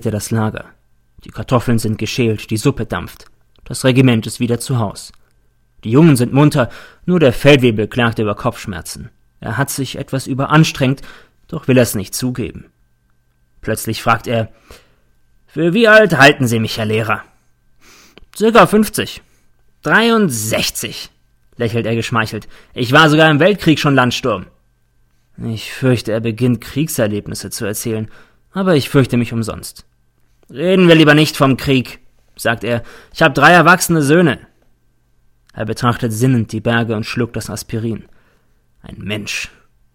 er das Lager. Die Kartoffeln sind geschält, die Suppe dampft. Das Regiment ist wieder zu Haus. Die Jungen sind munter, nur der Feldwebel klagt über Kopfschmerzen. Er hat sich etwas überanstrengt, doch will er es nicht zugeben. Plötzlich fragt er: »Für wie alt halten Sie mich, Herr Lehrer?« »Circa 50. 63«, lächelt er geschmeichelt. »Ich war sogar im Weltkrieg schon Landsturm.« Ich fürchte, er beginnt Kriegserlebnisse zu erzählen, aber ich fürchte mich umsonst. »Reden wir lieber nicht vom Krieg«, sagt er. »Ich habe 3 erwachsene Söhne.« Er betrachtet sinnend die Berge und schluckt das Aspirin. Ein Mensch.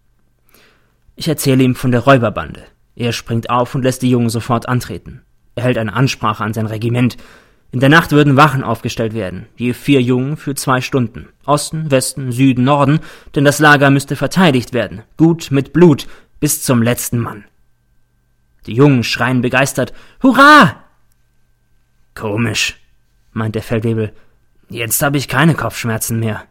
Ich erzähle ihm von der Räuberbande. Er springt auf und lässt die Jungen sofort antreten. Er hält eine Ansprache an sein Regiment. In der Nacht würden Wachen aufgestellt werden, je 4 Jungen für 2 Stunden. Osten, Westen, Süden, Norden, denn das Lager müsste verteidigt werden. Gut mit Blut, bis zum letzten Mann. Die Jungen schreien begeistert: »Hurra!« »Komisch«, meint der Feldwebel. »Jetzt habe ich keine Kopfschmerzen mehr.«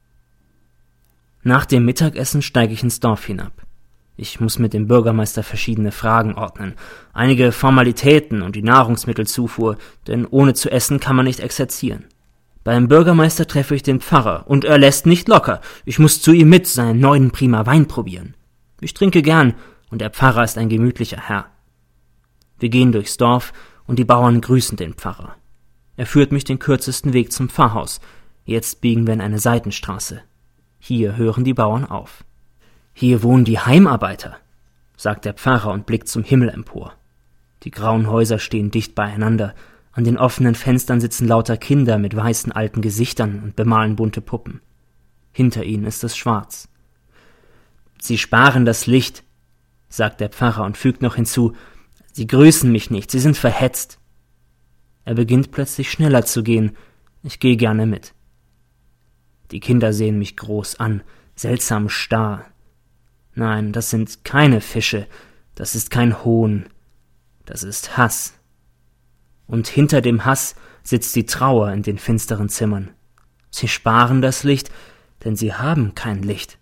Nach dem Mittagessen steige ich ins Dorf hinab. Ich muss mit dem Bürgermeister verschiedene Fragen ordnen, einige Formalitäten und die Nahrungsmittelzufuhr, denn ohne zu essen kann man nicht exerzieren. Beim Bürgermeister treffe ich den Pfarrer, und er lässt nicht locker. Ich muss zu ihm mit seinen neuen prima Wein probieren. Ich trinke gern, und der Pfarrer ist ein gemütlicher Herr. Wir gehen durchs Dorf, und die Bauern grüßen den Pfarrer. Er führt mich den kürzesten Weg zum Pfarrhaus. Jetzt biegen wir in eine Seitenstraße. Hier hören die Bauern auf. »Hier wohnen die Heimarbeiter«, sagt der Pfarrer und blickt zum Himmel empor. Die grauen Häuser stehen dicht beieinander. An den offenen Fenstern sitzen lauter Kinder mit weißen alten Gesichtern und bemalen bunte Puppen. Hinter ihnen ist es schwarz. »Sie sparen das Licht«, sagt der Pfarrer und fügt noch hinzu: »Sie grüßen mich nicht, sie sind verhetzt.« Er beginnt plötzlich schneller zu gehen. Ich gehe gerne mit. Die Kinder sehen mich groß an, seltsam starr. Nein, das sind keine Fische, das ist kein Hohn, das ist Hass. Und hinter dem Hass sitzt die Trauer in den finsteren Zimmern. Sie sparen das Licht, denn sie haben kein Licht.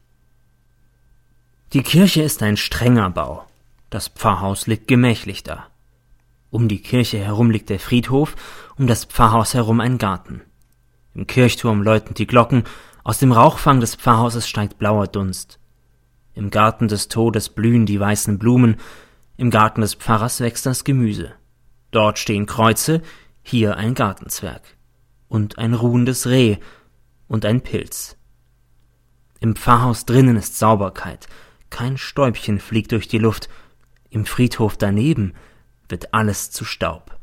Die Kirche ist ein strenger Bau. Das Pfarrhaus liegt gemächlich da. Um die Kirche herum liegt der Friedhof, um das Pfarrhaus herum ein Garten. Im Kirchturm läuten die Glocken, aus dem Rauchfang des Pfarrhauses steigt blauer Dunst. Im Garten des Todes blühen die weißen Blumen, im Garten des Pfarrers wächst das Gemüse. Dort stehen Kreuze, hier ein Gartenzwerg. Und ein ruhendes Reh und ein Pilz. Im Pfarrhaus drinnen ist Sauberkeit, kein Stäubchen fliegt durch die Luft, im Friedhof daneben wird alles zu Staub.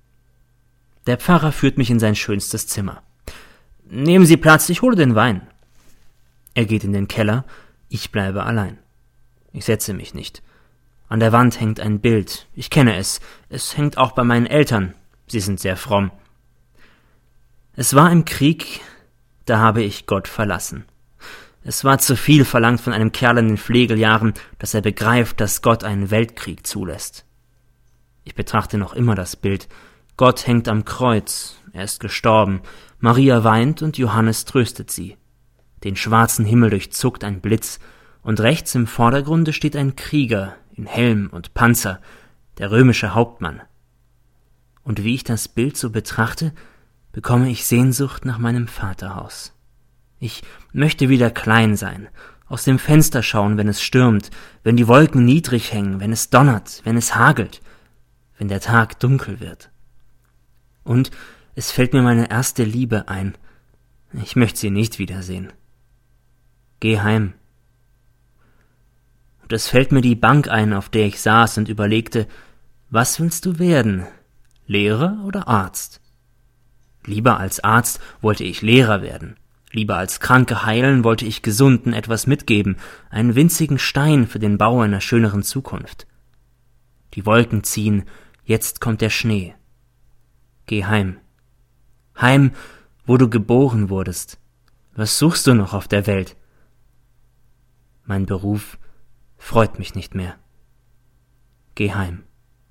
Der Pfarrer führt mich in sein schönstes Zimmer. »Nehmen Sie Platz, ich hole den Wein.« Er geht in den Keller, ich bleibe allein. Ich setze mich nicht. An der Wand hängt ein Bild, ich kenne es. Es hängt auch bei meinen Eltern, sie sind sehr fromm. Es war im Krieg, da habe ich Gott verlassen. Es war zu viel verlangt von einem Kerl in den Flegeljahren, dass er begreift, dass Gott einen Weltkrieg zulässt. Ich betrachte noch immer das Bild. Gott hängt am Kreuz, er ist gestorben. Maria weint und Johannes tröstet sie. Den schwarzen Himmel durchzuckt ein Blitz, und rechts im Vordergrunde steht ein Krieger in Helm und Panzer, der römische Hauptmann. Und wie ich das Bild so betrachte, bekomme ich Sehnsucht nach meinem Vaterhaus. Ich möchte wieder klein sein, aus dem Fenster schauen, wenn es stürmt, wenn die Wolken niedrig hängen, wenn es donnert, wenn es hagelt, wenn der Tag dunkel wird. Und es fällt mir meine erste Liebe ein. Ich möchte sie nicht wiedersehen. Geh heim. Und es fällt mir die Bank ein, auf der ich saß und überlegte, was willst du werden, Lehrer oder Arzt? Lieber als Arzt wollte ich Lehrer werden. Lieber als Kranke heilen wollte ich Gesunden etwas mitgeben, einen winzigen Stein für den Bau einer schöneren Zukunft. Die Wolken ziehen, jetzt kommt der Schnee. Geh heim. Heim, wo du geboren wurdest. Was suchst du noch auf der Welt? Mein Beruf freut mich nicht mehr. Geh heim.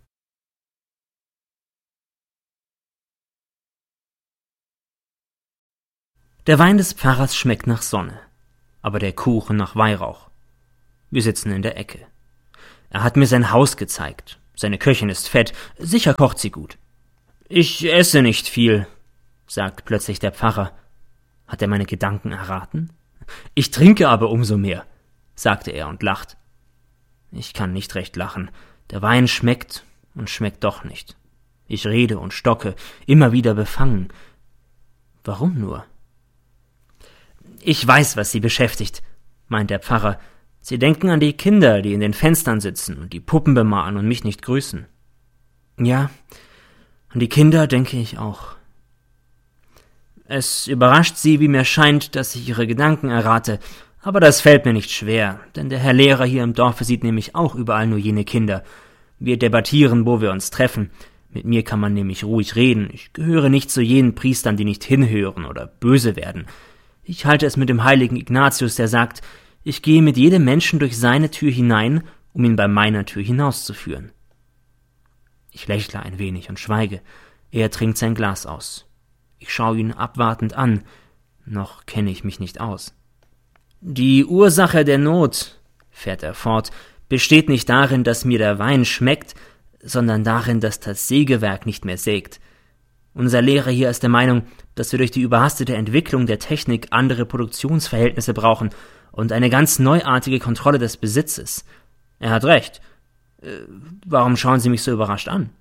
Der Wein des Pfarrers schmeckt nach Sonne, aber der Kuchen nach Weihrauch. Wir sitzen in der Ecke. Er hat mir sein Haus gezeigt, Seine Köchin ist fett, sicher kocht sie gut. »Ich esse nicht viel«, sagt plötzlich der Pfarrer. Hat er meine Gedanken erraten? »Ich trinke aber umso mehr«, sagte er und lacht. Ich kann nicht recht lachen. Der Wein schmeckt und schmeckt doch nicht. Ich rede und stocke, immer wieder befangen. Warum nur? »Ich weiß, was Sie beschäftigt«, meint der Pfarrer. »Sie denken an die Kinder, die in den Fenstern sitzen und die Puppen bemalen und mich nicht grüßen.« »Ja, an die Kinder denke ich auch.« »Es überrascht Sie, wie mir scheint, dass ich Ihre Gedanken errate, aber das fällt mir nicht schwer, denn der Herr Lehrer hier im Dorfe sieht nämlich auch überall nur jene Kinder. Wir debattieren, wo wir uns treffen. Mit mir kann man nämlich ruhig reden. Ich gehöre nicht zu jenen Priestern, die nicht hinhören oder böse werden. Ich halte es mit dem heiligen Ignatius, der sagt, ich gehe mit jedem Menschen durch seine Tür hinein, um ihn bei meiner Tür hinauszuführen. Ich lächle ein wenig und schweige. Er trinkt sein Glas aus. Ich schaue ihn abwartend an. Noch kenne ich mich nicht aus. »Die Ursache der Not«, fährt er fort, »besteht nicht darin, dass mir der Wein schmeckt, sondern darin, dass das Sägewerk nicht mehr sägt. Unser Lehrer hier ist der Meinung, dass wir durch die überhastete Entwicklung der Technik andere Produktionsverhältnisse brauchen und eine ganz neuartige Kontrolle des Besitzes. Er hat recht. Warum schauen Sie mich so überrascht an?«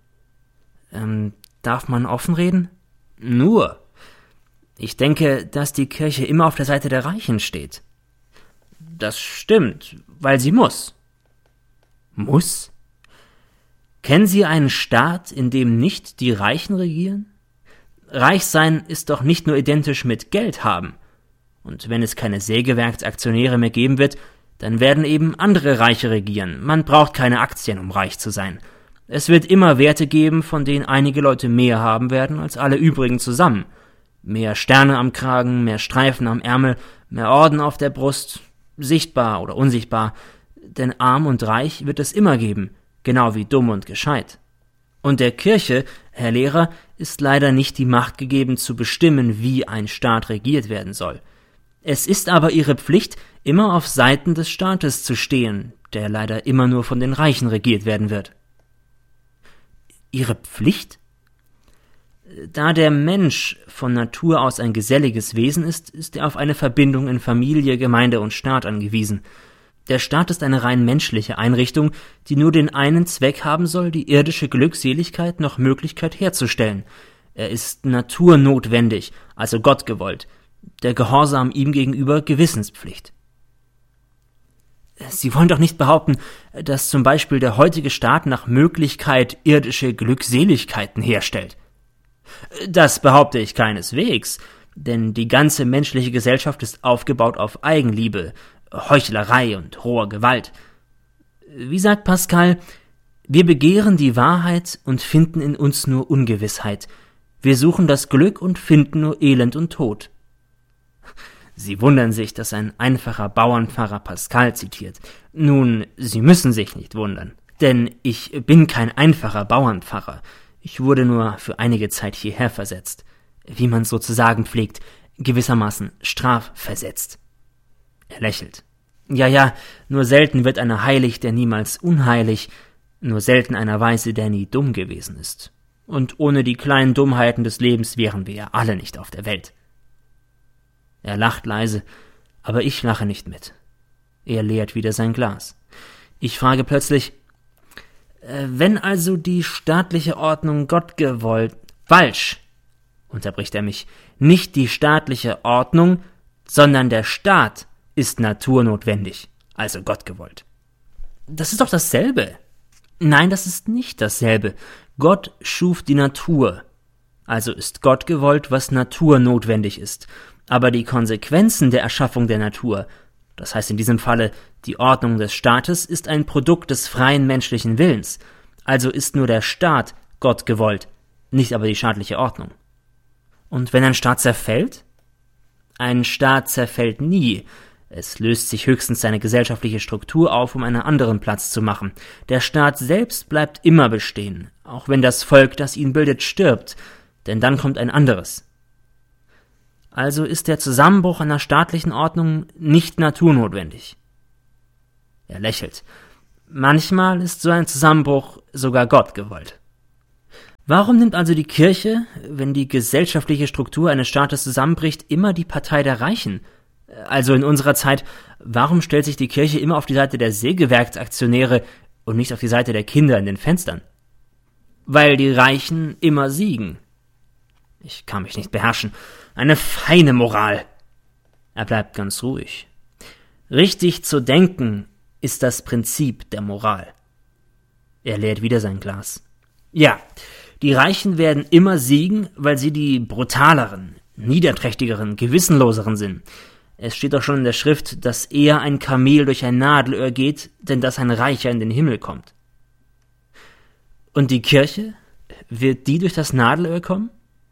Darf man offen reden? »Nur. Ich denke, dass die Kirche immer auf der Seite der Reichen steht.« »Das stimmt, weil sie muss.« »Muss? Kennen Sie einen Staat, in dem nicht die Reichen regieren? Reich sein ist doch nicht nur identisch mit Geld haben. Und wenn es keine Sägewerksaktionäre mehr geben wird, dann werden eben andere Reiche regieren. Man braucht keine Aktien, um reich zu sein. Es wird immer Werte geben, von denen einige Leute mehr haben werden als alle übrigen zusammen. Mehr Sterne am Kragen, mehr Streifen am Ärmel, mehr Orden auf der Brust, sichtbar oder unsichtbar. Denn arm und reich wird es immer geben, genau wie dumm und gescheit. Und der Kirche, Herr Lehrer, ist leider nicht die Macht gegeben, zu bestimmen, wie ein Staat regiert werden soll. Es ist aber ihre Pflicht, immer auf Seiten des Staates zu stehen, der leider immer nur von den Reichen regiert werden wird.« »Ihre Pflicht?« »Da der Mensch von Natur aus ein geselliges Wesen ist, ist er auf eine Verbindung in Familie, Gemeinde und Staat angewiesen. Der Staat ist eine rein menschliche Einrichtung, die nur den einen Zweck haben soll, die irdische Glückseligkeit nach Möglichkeit herzustellen. Er ist naturnotwendig, also Gott gewollt. Der Gehorsam ihm gegenüber Gewissenspflicht.« »Sie wollen doch nicht behaupten, dass zum Beispiel der heutige Staat nach Möglichkeit irdische Glückseligkeiten herstellt?« »Das behaupte ich keineswegs, denn die ganze menschliche Gesellschaft ist aufgebaut auf Eigenliebe, Heuchlerei und roher Gewalt. Wie sagt Pascal, wir begehren die Wahrheit und finden in uns nur Ungewissheit. Wir suchen das Glück und finden nur Elend und Tod.« Sie wundern sich, dass ein einfacher Bauernpfarrer Pascal zitiert. Nun, Sie müssen sich nicht wundern, denn ich bin kein einfacher Bauernpfarrer. Ich wurde nur für einige Zeit hierher versetzt, wie man sozusagen pflegt, gewissermaßen strafversetzt. Er lächelt. Ja, nur selten wird einer heilig, der niemals unheilig, nur selten einer weise, der nie dumm gewesen ist. Und ohne die kleinen Dummheiten des Lebens wären wir ja alle nicht auf der Welt. Er lacht leise, aber ich lache nicht mit. Er leert wieder sein Glas. Ich frage plötzlich, wenn also die staatliche Ordnung Gott gewollt... »Falsch«, unterbricht er mich, »nicht die staatliche Ordnung, sondern der Staat ist naturnotwendig, also Gott gewollt.« »Das ist doch dasselbe.« »Nein, das ist nicht dasselbe. Gott schuf die Natur, also ist Gott gewollt, was naturnotwendig ist. Aber die Konsequenzen der Erschaffung der Natur, das heißt in diesem Falle die Ordnung des Staates, ist ein Produkt des freien menschlichen Willens. Also ist nur der Staat Gott gewollt, nicht aber die staatliche Ordnung. Und wenn ein Staat zerfällt? Ein Staat zerfällt nie. Es löst sich höchstens seine gesellschaftliche Struktur auf, um einen anderen Platz zu machen. Der Staat selbst bleibt immer bestehen, auch wenn das Volk, das ihn bildet, stirbt, denn dann kommt ein anderes. Also ist der Zusammenbruch einer staatlichen Ordnung nicht naturnotwendig. Er lächelt. Manchmal ist so ein Zusammenbruch sogar Gott gewollt. Warum nimmt also die Kirche, wenn die gesellschaftliche Struktur eines Staates zusammenbricht, immer die Partei der Reichen? Also in unserer Zeit, warum stellt sich die Kirche immer auf die Seite der Sägewerksaktionäre und nicht auf die Seite der Kinder in den Fenstern? Weil die Reichen immer siegen. Ich kann mich nicht beherrschen. Eine feine Moral. Er bleibt ganz ruhig. Richtig zu denken ist das Prinzip der Moral. Er leert wieder sein Glas. Ja, die Reichen werden immer siegen, weil sie die brutaleren, niederträchtigeren, gewissenloseren sind. Es steht doch schon in der Schrift, dass eher ein Kamel durch ein Nadelöhr geht, denn dass ein Reicher in den Himmel kommt. Und die Kirche? Wird die durch das Nadelöhr kommen?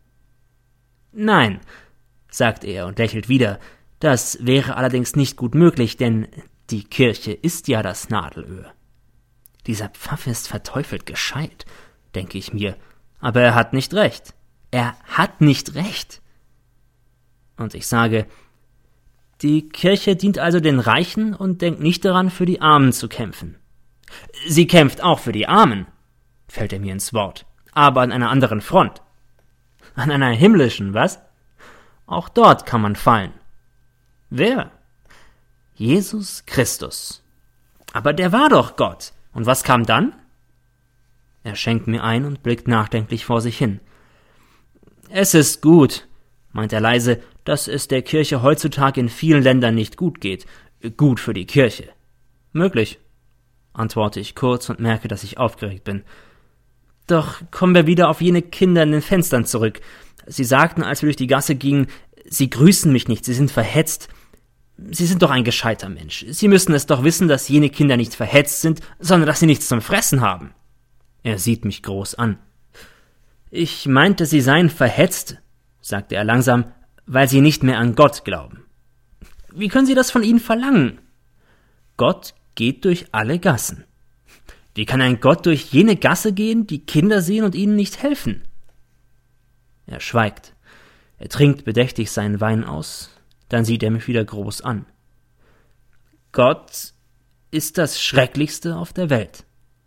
Nein, sagt er und lächelt wieder. Das wäre allerdings nicht gut möglich, denn die Kirche ist ja das Nadelöhr. Dieser Pfaffe ist verteufelt gescheit, denke ich mir, aber er hat nicht recht. Er hat nicht recht. Und ich sage, die Kirche dient also den Reichen und denkt nicht daran, für die Armen zu kämpfen. Sie kämpft auch für die Armen, fällt er mir ins Wort, aber an einer anderen Front. An einer himmlischen, was? Auch dort kann man fallen. Wer? Jesus Christus. Aber der war doch Gott. Und was kam dann? Er schenkt mir ein und blickt nachdenklich vor sich hin. Es ist gut, meint er leise, dass es der Kirche heutzutage in vielen Ländern nicht gut geht. Gut für die Kirche. Möglich, antworte ich kurz und merke, dass ich aufgeregt bin. Doch kommen wir wieder auf jene Kinder in den Fenstern zurück. Sie sagten, als wir durch die Gasse gingen, Sie grüßen mich nicht, Sie sind verhetzt. Sie sind doch ein gescheiter Mensch. Sie müssen es doch wissen, dass jene Kinder nicht verhetzt sind, sondern dass sie nichts zum Fressen haben. Er sieht mich groß an. Ich meinte, sie seien verhetzt, sagte er langsam, weil sie nicht mehr an Gott glauben. Wie können Sie das von ihnen verlangen? Gott geht durch alle Gassen. Wie kann ein Gott durch jene Gasse gehen, die Kinder sehen und ihnen nicht helfen? Er schweigt. Er trinkt bedächtig seinen Wein aus. Dann sieht er mich wieder groß an. Gott ist das Schrecklichste auf der Welt.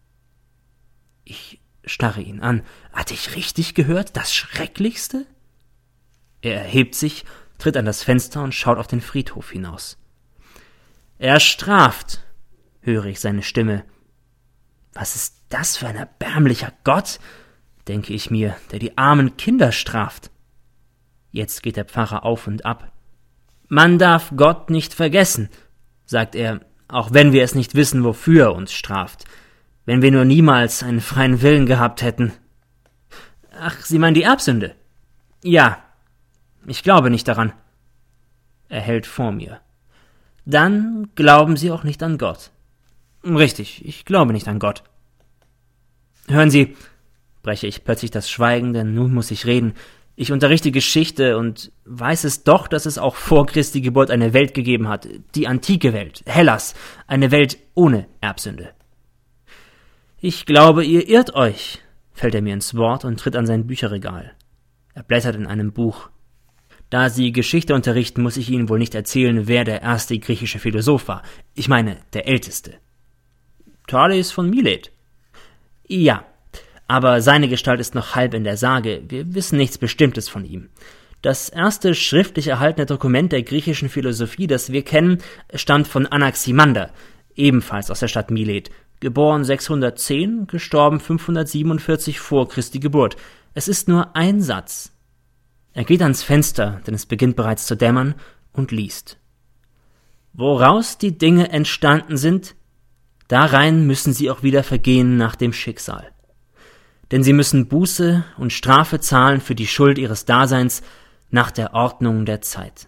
Ich starre ihn an. Hatte ich richtig gehört? Das Schrecklichste? Er erhebt sich, tritt an das Fenster und schaut auf den Friedhof hinaus. Er straft, höre ich seine Stimme. Was ist das für ein erbärmlicher Gott, denke ich mir, der die armen Kinder straft. Jetzt geht der Pfarrer auf und ab. Man darf Gott nicht vergessen, sagt er, auch wenn wir es nicht wissen, wofür er uns straft. Wenn wir nur niemals einen freien Willen gehabt hätten. Ach, Sie meinen die Erbsünde? Ja, ich glaube nicht daran. Er hält vor mir. Dann glauben Sie auch nicht an Gott. Richtig, ich glaube nicht an Gott. Hören Sie, breche ich plötzlich das Schweigen, denn nun muss ich reden. Ich unterrichte Geschichte und weiß es doch, dass es auch vor Christi Geburt eine Welt gegeben hat, die antike Welt, Hellas, eine Welt ohne Erbsünde. Ich glaube, ihr irrt euch, fällt er mir ins Wort und tritt an sein Bücherregal. Er blättert in einem Buch. Da Sie Geschichte unterrichten, muss ich Ihnen wohl nicht erzählen, wer der erste griechische Philosoph war. Ich meine, der älteste. Thales von Milet. Ja, aber seine Gestalt ist noch halb in der Sage. Wir wissen nichts Bestimmtes von ihm. Das erste schriftlich erhaltene Dokument der griechischen Philosophie, das wir kennen, stammt von Anaximander, ebenfalls aus der Stadt Milet, geboren 610, gestorben 547 vor Christi Geburt. Es ist nur ein Satz. Er geht ans Fenster, denn es beginnt bereits zu dämmern, und liest. Woraus die Dinge entstanden sind, darein müssen sie auch wieder vergehen nach dem Schicksal. Denn sie müssen Buße und Strafe zahlen für die Schuld ihres Daseins nach der Ordnung der Zeit.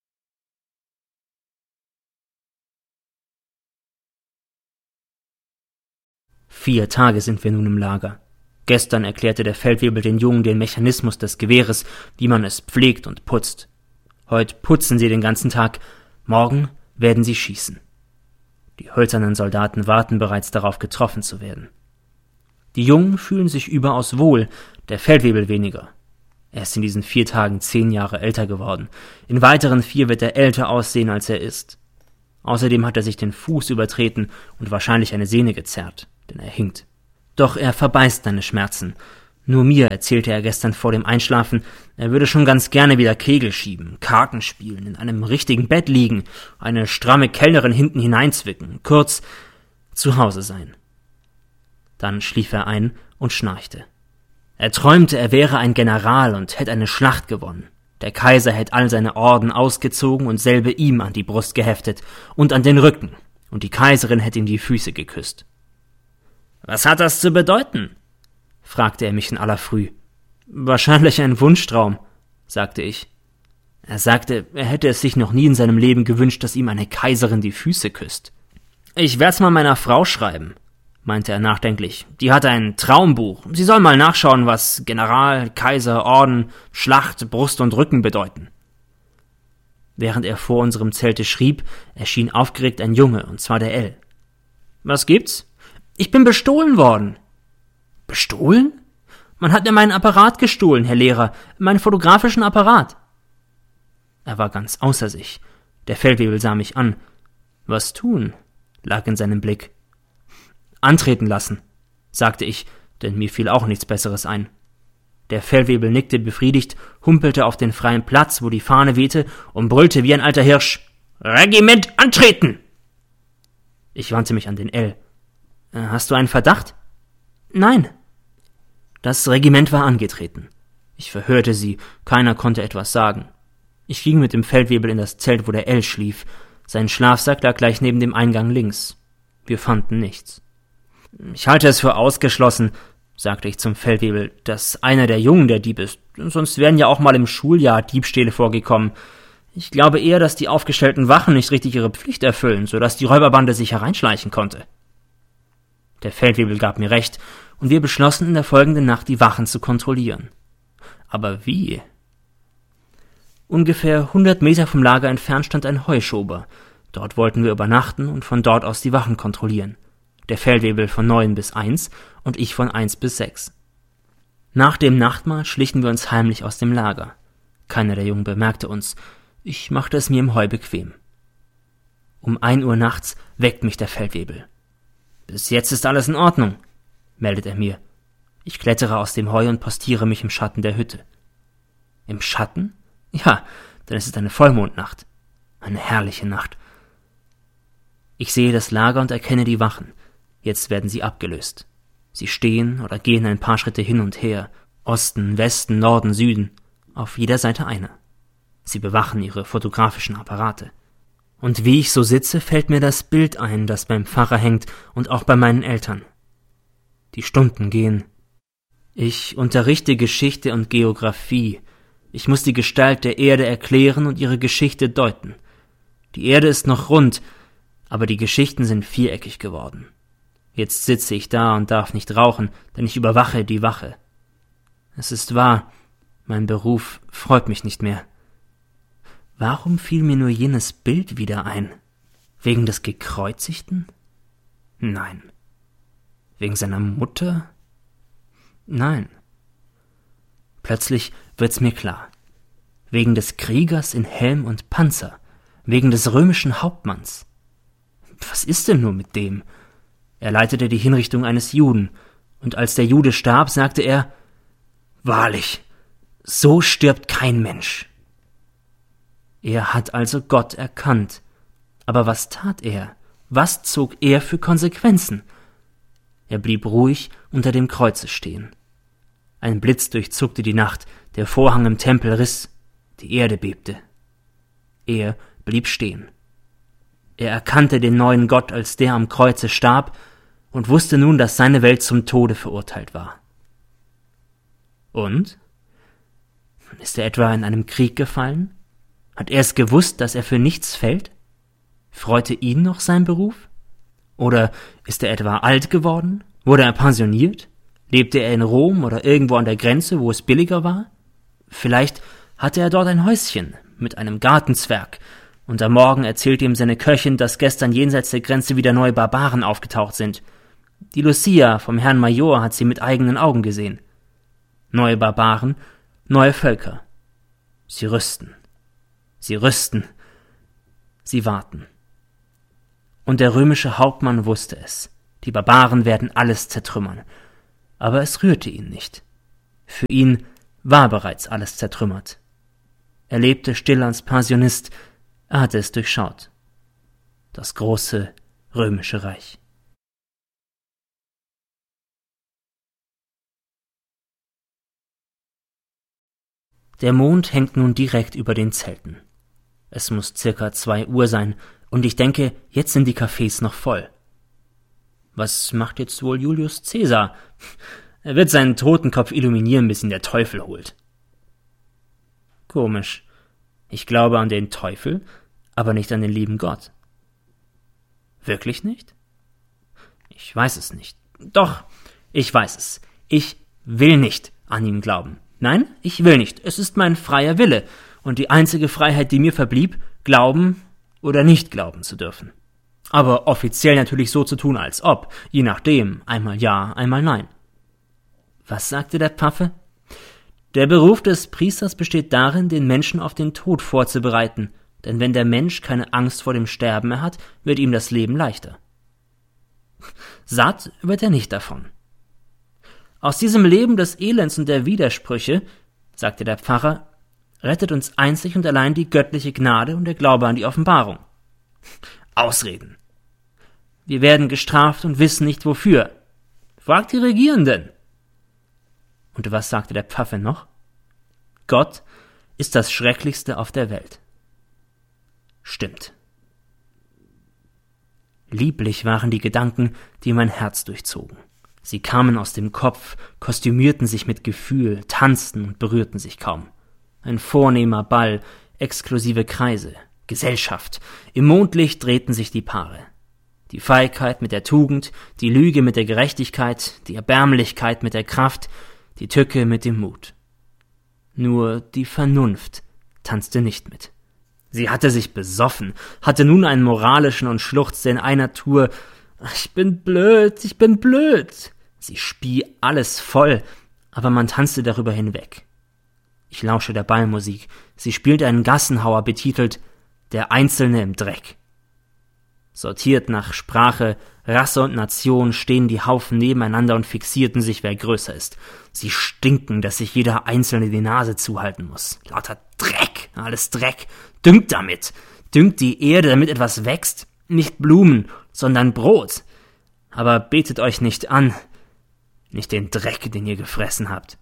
Vier Tage sind wir nun im Lager. Gestern erklärte der Feldwebel den Jungen den Mechanismus des Gewehres, wie man es pflegt und putzt. Heute putzen sie den ganzen Tag, morgen werden sie schießen. Die hölzernen Soldaten warten bereits darauf, getroffen zu werden. Die Jungen fühlen sich überaus wohl, der Feldwebel weniger. Er ist in diesen 4 Tagen 10 Jahre älter geworden. In weiteren 4 wird er älter aussehen, als er ist. Außerdem hat er sich den Fuß übertreten und wahrscheinlich eine Sehne gezerrt, denn er hinkt. Doch er verbeißt seine Schmerzen. Nur mir erzählte er gestern vor dem Einschlafen, er würde schon ganz gerne wieder Kegel schieben, Karten spielen, in einem richtigen Bett liegen, eine stramme Kellnerin hinten hineinzwicken, kurz zu Hause sein. Dann schlief er ein und schnarchte. Er träumte, er wäre ein General und hätte eine Schlacht gewonnen. Der Kaiser hätte all seine Orden ausgezogen und selbe ihm an die Brust geheftet und an den Rücken, und die Kaiserin hätte ihm die Füße geküsst. »Was hat das zu bedeuten?« fragte er mich in aller Früh. »Wahrscheinlich ein Wunschtraum«, sagte ich. Er sagte, er hätte es sich noch nie in seinem Leben gewünscht, dass ihm eine Kaiserin die Füße küsst. »Ich werd's mal meiner Frau schreiben«, meinte er nachdenklich. »Die hat ein Traumbuch. Sie soll mal nachschauen, was General, Kaiser, Orden, Schlacht, Brust und Rücken bedeuten.« Während er vor unserem Zelte schrieb, erschien aufgeregt ein Junge, und zwar der L. »Was gibt's?« »Ich bin bestohlen worden.« »Bestohlen?« »Man hat mir meinen Apparat gestohlen, Herr Lehrer, meinen fotografischen Apparat.« Er war ganz außer sich. Der Feldwebel sah mich an. »Was tun?« lag in seinem Blick. »Antreten lassen«, sagte ich, denn mir fiel auch nichts Besseres ein. Der Feldwebel nickte befriedigt, humpelte auf den freien Platz, wo die Fahne wehte, und brüllte wie ein alter Hirsch: »Regiment antreten!« Ich wandte mich an den L. »Hast du einen Verdacht?« »Nein.« Das Regiment war angetreten. Ich verhörte sie, keiner konnte etwas sagen. Ich ging mit dem Feldwebel in das Zelt, wo der L schlief. Sein Schlafsack lag gleich neben dem Eingang links. Wir fanden nichts. »Ich halte es für ausgeschlossen«, sagte ich zum Feldwebel, »dass einer der Jungen der Dieb ist. Sonst wären ja auch mal im Schuljahr Diebstähle vorgekommen. Ich glaube eher, dass die aufgestellten Wachen nicht richtig ihre Pflicht erfüllen, sodass die Räuberbande sich hereinschleichen konnte.« Der Feldwebel gab mir recht, und wir beschlossen, in der folgenden Nacht die Wachen zu kontrollieren. Aber wie? Ungefähr 100 Meter vom Lager entfernt stand ein Heuschober. Dort wollten wir übernachten und von dort aus die Wachen kontrollieren. Der Feldwebel von 9 bis 1 und ich von 1 bis 6. Nach dem Nachtmahl schlichen wir uns heimlich aus dem Lager. Keiner der Jungen bemerkte uns. Ich machte es mir im Heu bequem. Um 1 Uhr nachts weckt mich der Feldwebel. »Bis jetzt ist alles in Ordnung«, meldet er mir. Ich klettere aus dem Heu und postiere mich im Schatten der Hütte. Im Schatten? Ja, denn es ist eine Vollmondnacht. Eine herrliche Nacht. Ich sehe das Lager und erkenne die Wachen. Jetzt werden sie abgelöst. Sie stehen oder gehen ein paar Schritte hin und her. Osten, Westen, Norden, Süden. Auf jeder Seite einer. Sie bewachen ihre fotografischen Apparate. Und wie ich so sitze, fällt mir das Bild ein, das beim Pfarrer hängt und auch bei meinen Eltern. Die Stunden gehen. Ich unterrichte Geschichte und Geographie. Ich muss die Gestalt der Erde erklären und ihre Geschichte deuten. Die Erde ist noch rund, aber die Geschichten sind viereckig geworden. Jetzt sitze ich da und darf nicht rauchen, denn ich überwache die Wache. Es ist wahr, mein Beruf freut mich nicht mehr. Warum fiel mir nur jenes Bild wieder ein? Wegen des Gekreuzigten? Nein. Wegen seiner Mutter? Nein. Plötzlich wird's mir klar. Wegen des Kriegers in Helm und Panzer. Wegen des römischen Hauptmanns. Was ist denn nur mit dem? Er leitete die Hinrichtung eines Juden, und als der Jude starb, sagte er: »Wahrlich, so stirbt kein Mensch.« Er hat also Gott erkannt. Aber was tat er? Was zog er für Konsequenzen? Er blieb ruhig unter dem Kreuze stehen. Ein Blitz durchzuckte die Nacht, der Vorhang im Tempel riss, die Erde bebte. Er blieb stehen. Er erkannte den neuen Gott, als der am Kreuze starb, und wusste nun, dass seine Welt zum Tode verurteilt war. Und? Ist er etwa in einem Krieg gefallen? Hat er es gewusst, dass er für nichts fällt? Freute ihn noch sein Beruf? Oder ist er etwa alt geworden? Wurde er pensioniert? Lebte er in Rom oder irgendwo an der Grenze, wo es billiger war? Vielleicht hatte er dort ein Häuschen mit einem Gartenzwerg, und am Morgen erzählte ihm seine Köchin, dass gestern jenseits der Grenze wieder neue Barbaren aufgetaucht sind. Die Lucia vom Herrn Major hat sie mit eigenen Augen gesehen. Neue Barbaren, neue Völker. Sie rüsten. Sie rüsten. Sie warten. Und der römische Hauptmann wusste es. Die Barbaren werden alles zertrümmern. aber es rührte ihn nicht. Für ihn war bereits alles zertrümmert. Er lebte still als Passionist, er hatte es durchschaut. Das große römische Reich. Der Mond hängt nun direkt über den Zelten. Es muss circa 2 Uhr sein, und ich denke, jetzt sind die Cafés noch voll. Was macht jetzt wohl Julius Caesar? Er wird seinen Totenkopf illuminieren, bis ihn der Teufel holt. Komisch. Ich glaube an den Teufel, aber nicht an den lieben Gott. Wirklich nicht? Ich weiß es nicht. Doch, ich weiß es. Ich will nicht an ihn glauben. Nein, ich will nicht. Es ist mein freier Wille und die einzige Freiheit, die mir verblieb, glauben oder nicht glauben zu dürfen. Aber offiziell natürlich so zu tun, als ob, je nachdem, einmal ja, einmal nein. Was sagte der Pfaffe? Der Beruf des Priesters besteht darin, den Menschen auf den Tod vorzubereiten, denn wenn der Mensch keine Angst vor dem Sterben mehr hat, wird ihm das Leben leichter. Satt wird er nicht davon. Aus diesem Leben des Elends und der Widersprüche, sagte der Pfarrer, rettet uns einzig und allein die göttliche Gnade und der Glaube an die Offenbarung. Ausreden. Wir werden gestraft und wissen nicht wofür. Fragt die Regierenden. Und was sagte der Pfaffe noch? Gott ist das Schrecklichste auf der Welt. Stimmt. Lieblich waren die Gedanken, die mein Herz durchzogen. Sie kamen aus dem Kopf, kostümierten sich mit Gefühl, tanzten und berührten sich kaum. Ein vornehmer Ball, exklusive Kreise, Gesellschaft. Im Mondlicht drehten sich die Paare. Die Feigheit mit der Tugend, die Lüge mit der Gerechtigkeit, die Erbärmlichkeit mit der Kraft, die Tücke mit dem Mut. Nur die Vernunft tanzte nicht mit. Sie hatte sich besoffen, hatte nun einen moralischen und schluchzte in einer Tour: Ich bin blöd, ich bin blöd. Sie spie alles voll, aber man tanzte darüber hinweg. Ich lausche der Ballmusik. Sie spielte einen Gassenhauer betitelt »Der Einzelne im Dreck«. Sortiert nach Sprache, Rasse und Nation stehen die Haufen nebeneinander und fixierten sich, wer größer ist. Sie stinken, dass sich jeder Einzelne die Nase zuhalten muss. Lauter Dreck, alles Dreck. Düngt damit. Düngt die Erde, damit etwas wächst. Nicht Blumen, sondern Brot. Aber betet euch nicht an. Nicht den Dreck, den ihr gefressen habt.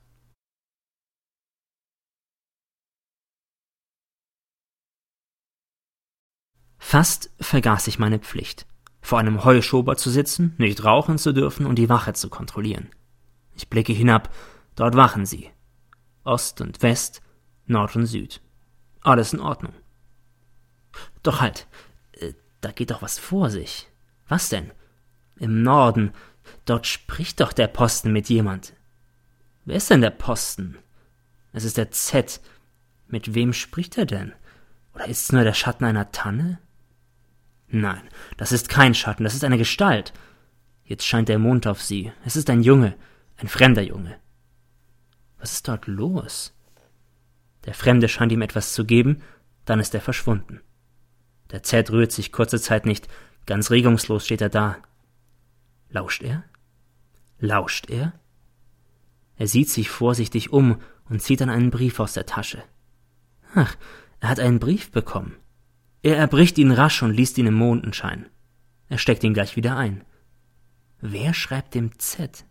Fast vergaß ich meine Pflicht, vor einem Heuschober zu sitzen, nicht rauchen zu dürfen und die Wache zu kontrollieren. Ich blicke hinab, dort wachen sie. Ost und West, Nord und Süd. Alles in Ordnung. Doch halt, da geht doch was vor sich. Was denn? Im Norden, dort spricht doch der Posten mit jemand. Wer ist denn der Posten? Es ist der Z. Mit wem spricht er denn? Oder ist es nur der Schatten einer Tanne? Nein, das ist kein Schatten, das ist eine Gestalt. Jetzt scheint der Mond auf sie. Es ist ein Junge, ein fremder Junge. Was ist dort los? Der Fremde scheint ihm etwas zu geben, dann ist er verschwunden. Der Z rührt sich kurze Zeit nicht, ganz regungslos steht er da. Lauscht er? Lauscht er? Er sieht sich vorsichtig um und zieht dann einen Brief aus der Tasche. Ach, er hat einen Brief bekommen. Er erbricht ihn rasch und liest ihn im Mondenschein. Er steckt ihn gleich wieder ein. Wer schreibt dem Z?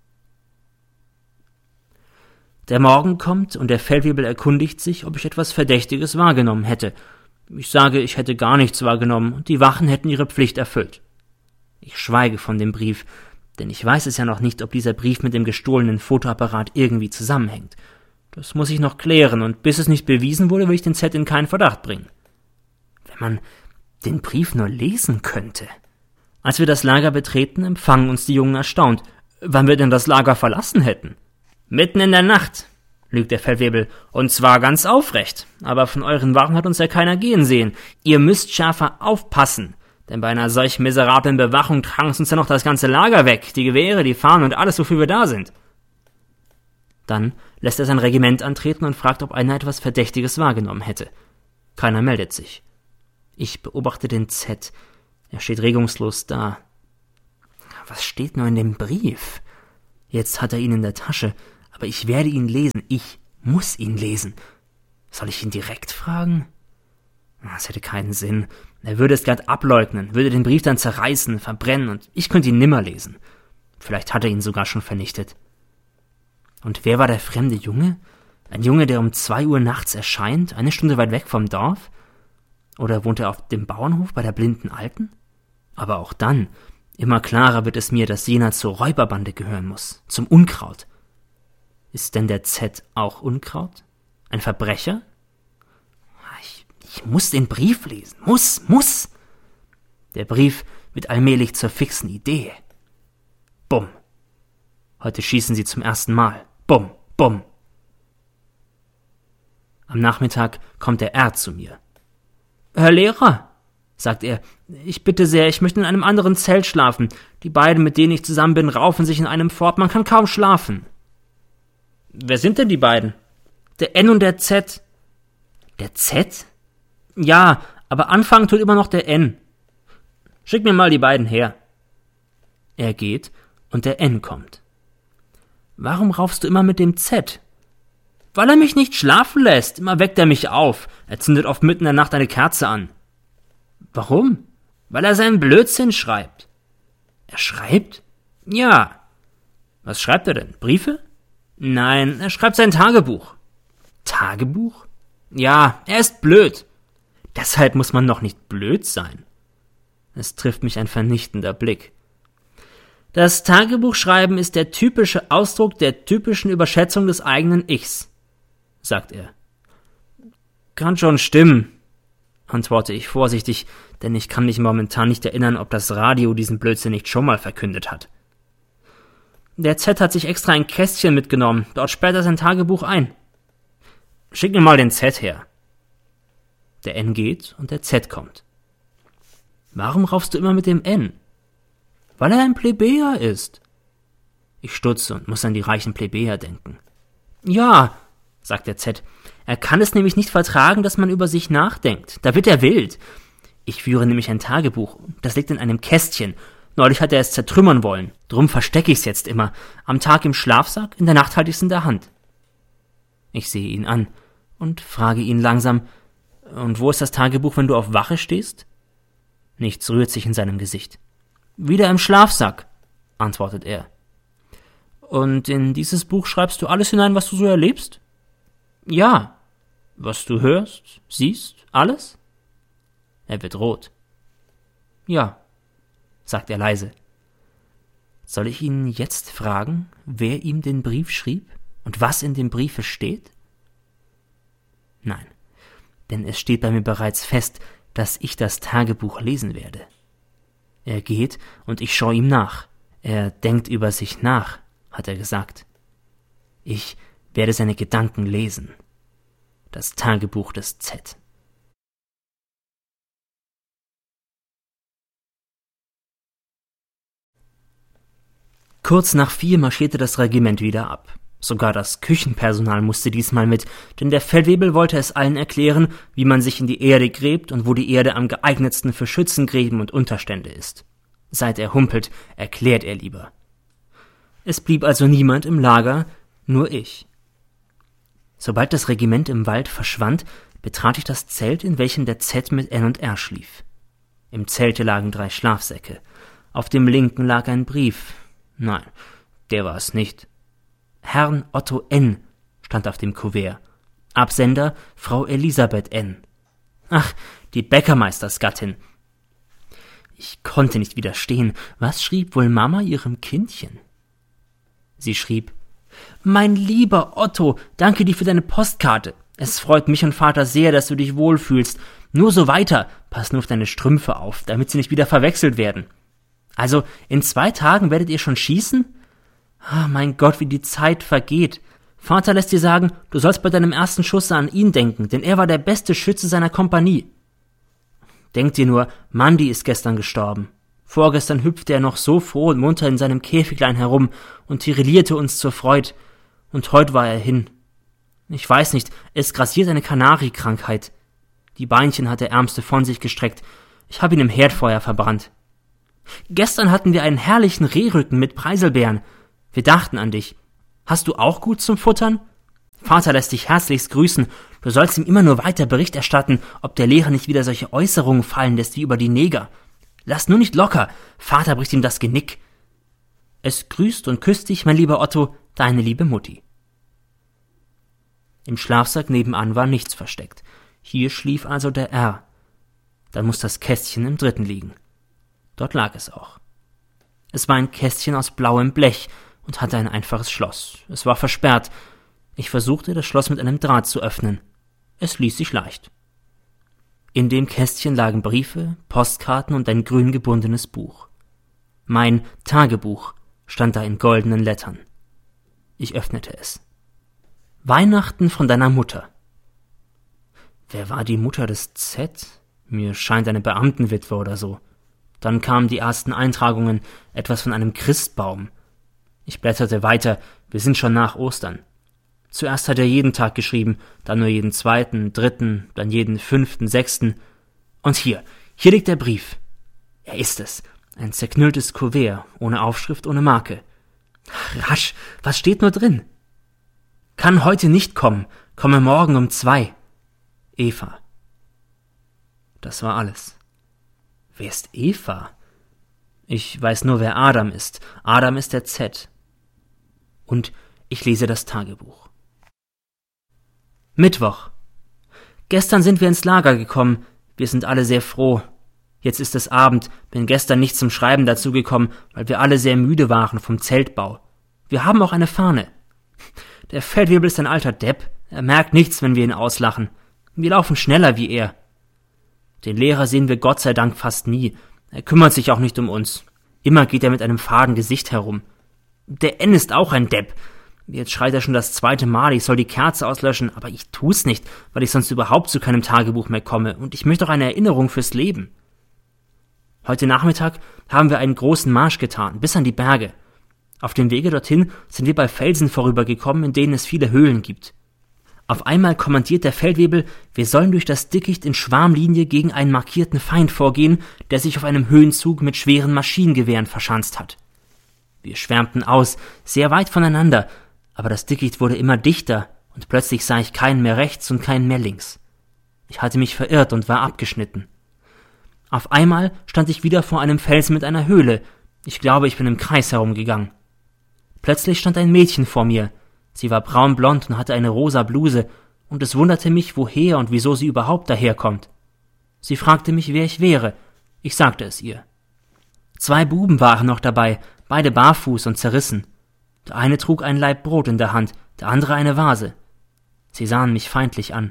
Der Morgen kommt und der Feldwebel erkundigt sich, ob ich etwas Verdächtiges wahrgenommen hätte. Ich sage, ich hätte gar nichts wahrgenommen und die Wachen hätten ihre Pflicht erfüllt. Ich schweige von dem Brief, denn ich weiß es ja noch nicht, ob dieser Brief mit dem gestohlenen Fotoapparat irgendwie zusammenhängt. Das muss ich noch klären, und bis es nicht bewiesen wurde, will ich den Z in keinen Verdacht bringen. Wenn man den Brief nur lesen könnte. Als wir das Lager betreten, empfangen uns die Jungen erstaunt, wann wir denn das Lager verlassen hätten. Mitten in der Nacht, lügt der Feldwebel, und zwar ganz aufrecht. Aber von euren Wachen hat uns ja keiner gehen sehen. Ihr müsst schärfer aufpassen, denn bei einer solch miserablen Bewachung tragen uns ja noch das ganze Lager weg, die Gewehre, die Fahnen und alles, wofür wir da sind. Dann lässt er sein Regiment antreten und fragt, ob einer etwas Verdächtiges wahrgenommen hätte. Keiner meldet sich. Ich beobachte den Z. Er steht regungslos da. Was steht nur in dem Brief? Jetzt hat er ihn in der Tasche, aber ich werde ihn lesen. Ich muss ihn lesen. Soll ich ihn direkt fragen? Das hätte keinen Sinn. Er würde es glatt ableugnen, würde den Brief dann zerreißen, verbrennen und ich könnte ihn nimmer lesen. Vielleicht hat er ihn sogar schon vernichtet. Und wer war der fremde Junge? Ein Junge, der um 2 Uhr nachts erscheint, 1 Stunde weit weg vom Dorf? Oder wohnt er auf dem Bauernhof bei der blinden Alten? Aber auch dann, immer klarer wird es mir, dass jener zur Räuberbande gehören muss, zum Unkraut. Ist denn der Z auch Unkraut? Ein Verbrecher? Ich muss den Brief lesen. Muss. Der Brief wird allmählich zur fixen Idee. Bumm. Heute schießen sie zum ersten Mal. Bumm, bumm. Am Nachmittag kommt der R. zu mir. »Herr Lehrer«, sagt er, »ich bitte sehr, ich möchte in einem anderen Zelt schlafen. Die beiden, mit denen ich zusammen bin, raufen sich in einem fort, man kann kaum schlafen.« »Wer sind denn die beiden?« »Der N und der Z.« »Der Z?« »Ja, aber anfangen tut immer noch der N. Schick mir mal die beiden her.« Er geht und der N kommt. »Warum raufst du immer mit dem Z?« »Weil er mich nicht schlafen lässt. Immer weckt er mich auf. Er zündet oft mitten in der Nacht eine Kerze an.« »Warum?« »Weil er seinen Blödsinn schreibt.« »Er schreibt?« »Ja.« »Was schreibt er denn? Briefe?« »Nein, er schreibt sein Tagebuch.« »Tagebuch?« »Ja, er ist blöd.« »Deshalb muss man doch nicht blöd sein.« Es trifft mich ein vernichtender Blick. »Das Tagebuchschreiben ist der typische Ausdruck der typischen Überschätzung des eigenen Ichs«, sagt er. »Kann schon stimmen«, antworte ich vorsichtig, denn ich kann mich momentan nicht erinnern, ob das Radio diesen Blödsinn nicht schon mal verkündet hat. Der Z hat sich extra ein Kästchen mitgenommen, dort sperrt er sein Tagebuch ein. »Schick mir mal den Z her.« Der N geht und der Z kommt. »Warum raufst du immer mit dem N?« »Weil er ein Plebejer ist.« Ich stutze und muss an die reichen Plebejer denken. »Ja«, sagt der Z, »er kann es nämlich nicht vertragen, dass man über sich nachdenkt. Da wird er wild. Ich führe nämlich ein Tagebuch. Das liegt in einem Kästchen. Neulich hat er es zertrümmern wollen. Drum verstecke ich's jetzt immer. Am Tag im Schlafsack, in der Nacht halte ich's in der Hand.« Ich sehe ihn an und frage ihn langsam, »Und wo ist das Tagebuch, wenn du auf Wache stehst?« Nichts rührt sich in seinem Gesicht. »Wieder im Schlafsack«, antwortet er. »Und in dieses Buch schreibst du alles hinein, was du so erlebst?« »Ja.« »Was du hörst, siehst, alles?« Er wird rot. »Ja«, sagt er leise. »Soll ich ihn jetzt fragen, wer ihm den Brief schrieb und was in dem Briefe steht?« »Nein, denn es steht bei mir bereits fest, dass ich das Tagebuch lesen werde.« Er geht und ich schaue ihm nach. Er denkt über sich nach, hat er gesagt. Ich werde seine Gedanken lesen. Das Tagebuch des Z. Kurz nach 4 marschierte das Regiment wieder ab. Sogar das Küchenpersonal musste diesmal mit, denn der Feldwebel wollte es allen erklären, wie man sich in die Erde gräbt und wo die Erde am geeignetsten für Schützengräben und Unterstände ist. Seit er humpelt, erklärt er lieber. Es blieb also niemand im Lager, nur ich. Sobald das Regiment im Wald verschwand, betrat ich das Zelt, in welchem der Z mit N und R schlief. Im Zelte lagen 3 Schlafsäcke. Auf dem linken lag ein Brief. Nein, der war es nicht. Herrn Otto N. stand auf dem Kuvert. Absender Frau Elisabeth N. Ach, die Bäckermeistersgattin. Ich konnte nicht widerstehen. Was schrieb wohl Mama ihrem Kindchen? Sie schrieb: »Mein lieber Otto, danke dir für deine Postkarte. Es freut mich und Vater sehr, dass du dich wohlfühlst. Nur so weiter. Pass nur auf deine Strümpfe auf, damit sie nicht wieder verwechselt werden. Also, in 2 Tagen werdet ihr schon schießen? Ah, mein Gott, wie die Zeit vergeht. Vater lässt dir sagen, du sollst bei deinem ersten Schuss an ihn denken, denn er war der beste Schütze seiner Kompanie. Denk dir nur, Mandy ist gestern gestorben. Vorgestern hüpfte er noch so froh und munter in seinem Käfiglein herum und tirillierte uns zur Freud. Und heut war er hin. Ich weiß nicht, es grassiert eine Kanariekrankheit. Die Beinchen hat der Ärmste von sich gestreckt. Ich habe ihn im Herdfeuer verbrannt. Gestern hatten wir einen herrlichen Rehrücken mit Preiselbeeren. Wir dachten an dich. Hast du auch gut zum Futtern? Vater lässt dich herzlichst grüßen. Du sollst ihm immer nur weiter Bericht erstatten, ob der Lehrer nicht wieder solche Äußerungen fallen lässt wie über die Neger. Lass nur nicht locker, Vater bricht ihm das Genick. Es grüßt und küsst dich, mein lieber Otto, deine liebe Mutti. Im Schlafsack nebenan war nichts versteckt. Hier schlief also der R. Dann muss das Kästchen im dritten liegen. Dort lag es auch. Es war ein Kästchen aus blauem Blech und hatte ein einfaches Schloss. Es war versperrt. Ich versuchte, das Schloss mit einem Draht zu öffnen. Es ließ sich leicht. In dem Kästchen lagen Briefe, Postkarten und ein grün gebundenes Buch. Mein Tagebuch stand da in goldenen Lettern. Ich öffnete es. Weihnachten von deiner Mutter. Wer war die Mutter des Z? Mir scheint eine Beamtenwitwe oder so. Dann kamen die ersten Eintragungen, etwas von einem Christbaum. Ich blätterte weiter, wir sind schon nach Ostern. Zuerst hat er jeden Tag geschrieben, dann nur jeden zweiten, dritten, dann jeden fünften, sechsten. Und hier liegt der Brief. Er ist es, ein zerknülltes Kuvert, ohne Aufschrift, ohne Marke. Rasch, was steht nur drin? Kann heute nicht kommen, komme morgen um 2. Eva. Das war alles. Wer ist Eva? Ich weiß nur, wer Adam ist. Adam ist der Z. Und ich lese das Tagebuch. Mittwoch. Gestern sind wir ins Lager gekommen. Wir sind alle sehr froh. Jetzt ist es Abend, bin gestern nicht zum Schreiben dazugekommen, weil wir alle sehr müde waren vom Zeltbau. Wir haben auch eine Fahne. Der Feldwebel ist ein alter Depp. Er merkt nichts, wenn wir ihn auslachen. Wir laufen schneller wie er. Den Lehrer sehen wir Gott sei Dank fast nie. Er kümmert sich auch nicht um uns. Immer geht er mit einem faden Gesicht herum. Der N ist auch ein Depp. Jetzt schreit er schon das 2. Mal, ich soll die Kerze auslöschen, aber ich tu's nicht, weil ich sonst überhaupt zu keinem Tagebuch mehr komme, und ich möchte auch eine Erinnerung fürs Leben. Heute Nachmittag haben wir einen großen Marsch getan, bis an die Berge. Auf dem Wege dorthin sind wir bei Felsen vorübergekommen, in denen es viele Höhlen gibt. Auf einmal kommandiert der Feldwebel, wir sollen durch das Dickicht in Schwarmlinie gegen einen markierten Feind vorgehen, der sich auf einem Höhenzug mit schweren Maschinengewehren verschanzt hat. Wir schwärmten aus, sehr weit voneinander, aber das Dickicht wurde immer dichter, und plötzlich sah ich keinen mehr rechts und keinen mehr links. Ich hatte mich verirrt und war abgeschnitten. Auf einmal stand ich wieder vor einem Felsen mit einer Höhle. Ich glaube, ich bin im Kreis herumgegangen. Plötzlich stand ein Mädchen vor mir. Sie war braunblond und hatte eine rosa Bluse, und es wunderte mich, woher und wieso sie überhaupt daherkommt. Sie fragte mich, wer ich wäre. Ich sagte es ihr. 2 Buben waren noch dabei, beide barfuß und zerrissen. Der eine trug ein Laib Brot in der Hand, der andere eine Vase. Sie sahen mich feindlich an.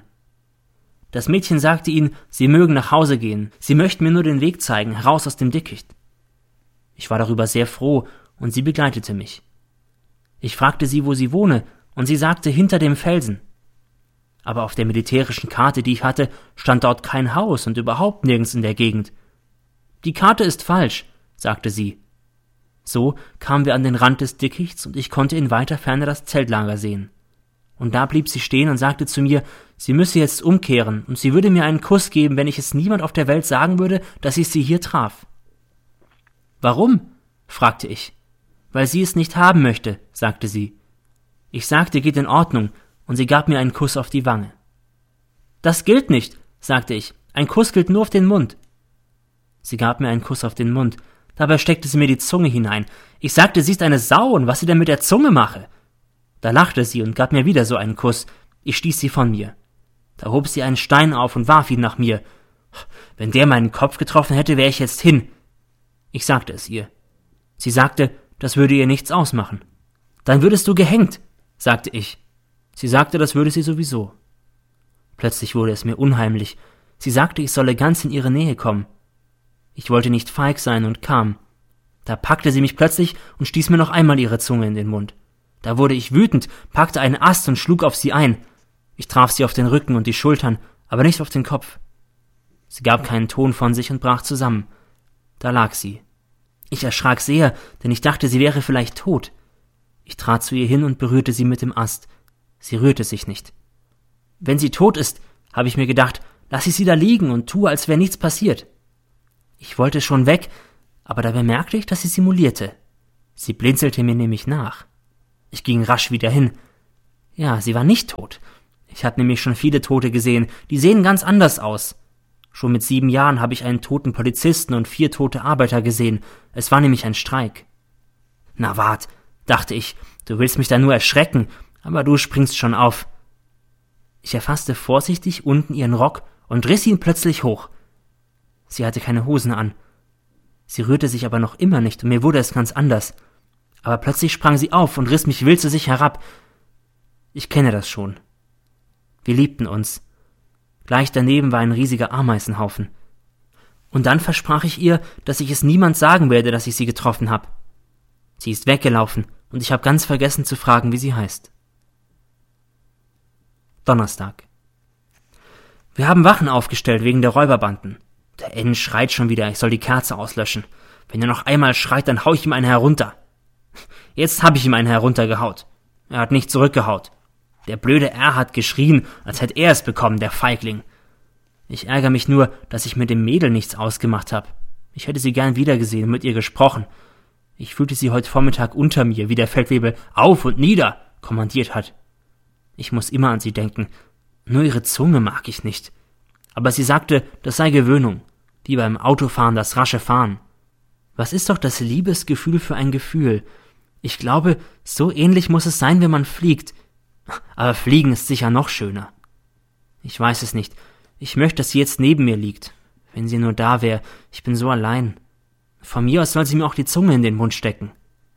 Das Mädchen sagte ihnen, sie mögen nach Hause gehen, sie möchten mir nur den Weg zeigen, heraus aus dem Dickicht. Ich war darüber sehr froh, und sie begleitete mich. Ich fragte sie, wo sie wohne, und sie sagte, hinter dem Felsen. Aber auf der militärischen Karte, die ich hatte, stand dort kein Haus und überhaupt nirgends in der Gegend. Die Karte ist falsch, sagte sie. So kamen wir an den Rand des Dickichts, und ich konnte in weiter Ferne das Zeltlager sehen. Und da blieb sie stehen und sagte zu mir, sie müsse jetzt umkehren, und sie würde mir einen Kuss geben, wenn ich es niemand auf der Welt sagen würde, dass ich sie hier traf. »Warum?« fragte ich. »Weil sie es nicht haben möchte«, sagte sie. Ich sagte, geht in Ordnung, und sie gab mir einen Kuss auf die Wange. »Das gilt nicht«, sagte ich, »ein Kuss gilt nur auf den Mund.« Sie gab mir einen Kuss auf den Mund, dabei steckte sie mir die Zunge hinein. Ich sagte, sie ist eine Sau, und was sie denn mit der Zunge mache. Da lachte sie und gab mir wieder so einen Kuss. Ich stieß sie von mir. Da hob sie einen Stein auf und warf ihn nach mir. Wenn der meinen Kopf getroffen hätte, wäre ich jetzt hin. Ich sagte es ihr. Sie sagte, das würde ihr nichts ausmachen. Dann würdest du gehängt, sagte ich. Sie sagte, das würde sie sowieso. Plötzlich wurde es mir unheimlich. Sie sagte, ich solle ganz in ihre Nähe kommen. Ich wollte nicht feig sein und kam. Da packte sie mich plötzlich und stieß mir noch einmal ihre Zunge in den Mund. Da wurde ich wütend, packte einen Ast und schlug auf sie ein. Ich traf sie auf den Rücken und die Schultern, aber nicht auf den Kopf. Sie gab keinen Ton von sich und brach zusammen. Da lag sie. Ich erschrak sehr, denn ich dachte, sie wäre vielleicht tot. Ich trat zu ihr hin und berührte sie mit dem Ast. Sie rührte sich nicht. Wenn sie tot ist, habe ich mir gedacht, lass ich sie da liegen und tue, als wäre nichts passiert. Ich wollte schon weg, aber da bemerkte ich, dass sie simulierte. Sie blinzelte mir nämlich nach. Ich ging rasch wieder hin. Ja, sie war nicht tot. Ich habe nämlich schon viele Tote gesehen, die sehen ganz anders aus. Schon mit 7 Jahren habe ich einen toten Polizisten und 4 tote Arbeiter gesehen. Es war nämlich ein Streik. Na wart, dachte ich, du willst mich da nur erschrecken, aber du springst schon auf. Ich erfasste vorsichtig unten ihren Rock und riss ihn plötzlich hoch. Sie hatte keine Hosen an. Sie rührte sich aber noch immer nicht und mir wurde es ganz anders. Aber plötzlich sprang sie auf und riss mich wild zu sich herab. Ich kenne das schon. Wir liebten uns. Gleich daneben war ein riesiger Ameisenhaufen. Und dann versprach ich ihr, dass ich es niemand sagen werde, dass ich sie getroffen habe. Sie ist weggelaufen und ich habe ganz vergessen zu fragen, wie sie heißt. Donnerstag. Wir haben Wachen aufgestellt wegen der Räuberbanden. Der N schreit schon wieder, ich soll die Kerze auslöschen. Wenn er noch einmal schreit, dann hau ich ihm einen herunter. Jetzt habe ich ihm einen heruntergehaut. Er hat nicht zurückgehaut. Der blöde R hat geschrien, als hätte er es bekommen, der Feigling. Ich ärgere mich nur, dass ich mit dem Mädel nichts ausgemacht habe. Ich hätte sie gern wiedergesehen und mit ihr gesprochen. Ich fühlte sie heute Vormittag unter mir, wie der Feldwebel auf und nieder kommandiert hat. Ich muss immer an sie denken. Nur ihre Zunge mag ich nicht. Aber sie sagte, das sei Gewöhnung, wie beim Autofahren das rasche Fahren. Was ist doch das Liebesgefühl für ein Gefühl? Ich glaube, so ähnlich muss es sein, wenn man fliegt. Aber Fliegen ist sicher noch schöner. Ich weiß es nicht. Ich möchte, dass sie jetzt neben mir liegt. Wenn sie nur da wäre. Ich bin so allein. Von mir aus soll sie mir auch die Zunge in den Mund stecken.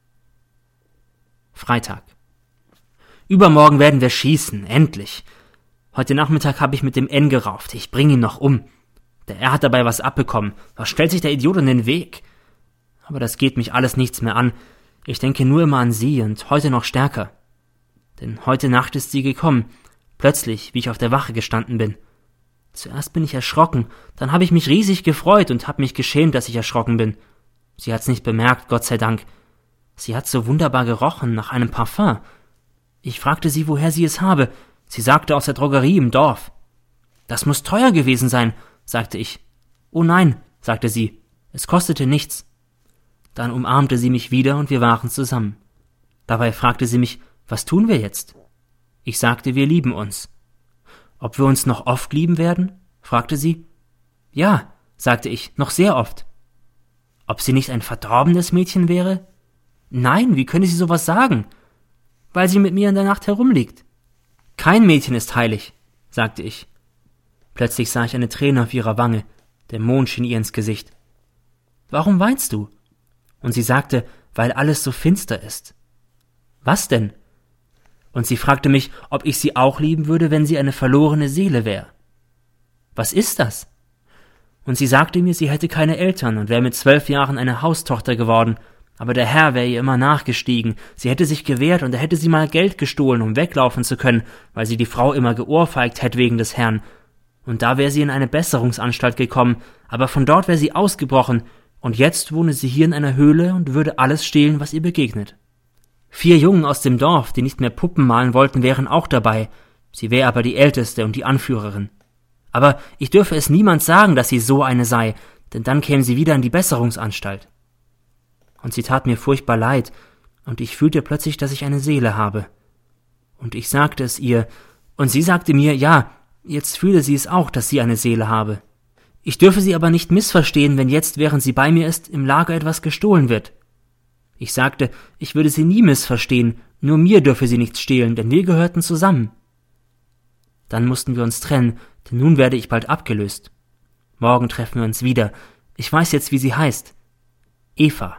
Freitag. Übermorgen werden wir schießen, endlich. Heute Nachmittag habe ich mit dem N gerauft. Ich bringe ihn noch um. Der R hat dabei was abbekommen. Was stellt sich der Idiot in den Weg? Aber das geht mich alles nichts mehr an. Ich denke nur immer an sie und heute noch stärker. Denn heute Nacht ist sie gekommen. Plötzlich, wie ich auf der Wache gestanden bin. Zuerst bin ich erschrocken, dann habe ich mich riesig gefreut und habe mich geschämt, dass ich erschrocken bin. Sie hat's nicht bemerkt, Gott sei Dank. Sie hat so wunderbar gerochen, nach einem Parfum. Ich fragte sie, woher sie es habe. Sie sagte, aus der Drogerie im Dorf. Das muss teuer gewesen sein, sagte ich. Oh nein, sagte sie, es kostete nichts. Dann umarmte sie mich wieder und wir waren zusammen. Dabei fragte sie mich, was tun wir jetzt? Ich sagte, wir lieben uns. Ob wir uns noch oft lieben werden? Fragte sie. Ja, sagte ich, noch sehr oft. Ob sie nicht ein verdorbenes Mädchen wäre? Nein, wie könne sie sowas sagen? Weil sie mit mir in der Nacht herumliegt. Kein Mädchen ist heilig, sagte ich. Plötzlich sah ich eine Träne auf ihrer Wange. Der Mond schien ihr ins Gesicht. Warum weinst du? Und sie sagte, weil alles so finster ist. Was denn? Und sie fragte mich, ob ich sie auch lieben würde, wenn sie eine verlorene Seele wäre. Was ist das? Und sie sagte mir, sie hätte keine Eltern und wäre mit 12 Jahren eine Haustochter geworden, aber der Herr wäre ihr immer nachgestiegen, sie hätte sich gewehrt und er hätte sie mal Geld gestohlen, um weglaufen zu können, weil sie die Frau immer geohrfeigt hätte wegen des Herrn. Und da wäre sie in eine Besserungsanstalt gekommen, aber von dort wäre sie ausgebrochen, und jetzt wohne sie hier in einer Höhle und würde alles stehlen, was ihr begegnet. 4 Jungen aus dem Dorf, die nicht mehr Puppen malen wollten, wären auch dabei. Sie wäre aber die Älteste und die Anführerin. Aber ich dürfe es niemand sagen, dass sie so eine sei, denn dann käme sie wieder in die Besserungsanstalt. Und sie tat mir furchtbar leid, und ich fühlte plötzlich, dass ich eine Seele habe. Und ich sagte es ihr, und sie sagte mir, ja, jetzt fühle sie es auch, dass sie eine Seele habe. Ich dürfe sie aber nicht missverstehen, wenn jetzt, während sie bei mir ist, im Lager etwas gestohlen wird. Ich sagte, ich würde sie nie missverstehen, nur mir dürfe sie nichts stehlen, denn wir gehörten zusammen. Dann mussten wir uns trennen, denn nun werde ich bald abgelöst. Morgen treffen wir uns wieder. Ich weiß jetzt, wie sie heißt. Eva.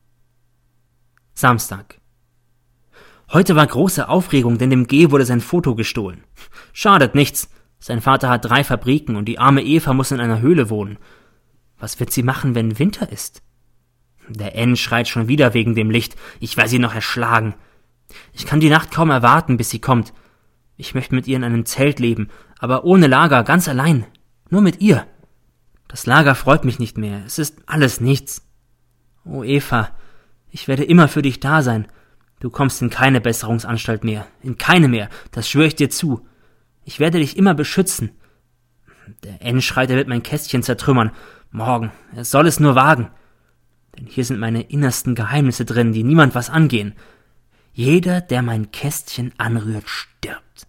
Samstag. Heute war große Aufregung, denn dem G wurde sein Foto gestohlen. Schadet nichts. Sein Vater hat 3 Fabriken und die arme Eva muss in einer Höhle wohnen. Was wird sie machen, wenn Winter ist? Der N schreit schon wieder wegen dem Licht. Ich werde sie noch erschlagen. Ich kann die Nacht kaum erwarten, bis sie kommt. Ich möchte mit ihr in einem Zelt leben, aber ohne Lager, ganz allein. Nur mit ihr. Das Lager freut mich nicht mehr. Es ist alles nichts. Oh, Eva, ich werde immer für dich da sein. Du kommst in keine Besserungsanstalt mehr. In keine mehr. Das schwöre ich dir zu. Ich werde dich immer beschützen. Der N schreit, er wird mein Kästchen zertrümmern. Morgen. Er soll es nur wagen. Denn hier sind meine innersten Geheimnisse drin, die niemand was angehen. Jeder, der mein Kästchen anrührt, stirbt.